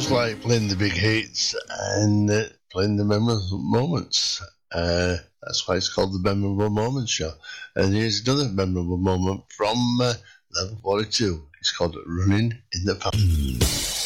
Just like playing the big hits and playing the memorable moments. That's why it's called the Memorable Moments Show. And here's another memorable moment from level 42. It's called Running in the Park.